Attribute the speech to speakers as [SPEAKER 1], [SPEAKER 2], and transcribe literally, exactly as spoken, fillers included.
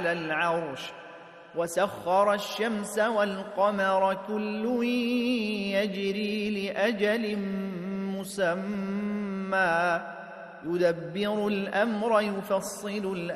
[SPEAKER 1] على العرش وسخر الشمس والقمر كل يجري لأجل مسمى يدبر الأمر يفصل الأمر